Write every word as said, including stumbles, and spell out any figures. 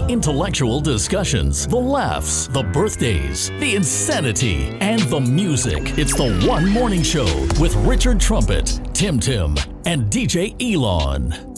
Intellectual discussions, the laughs, the birthdays, the insanity, and the music. It's the One Morning Show with Richard Trumpet, Tim Tim, and D J Elon.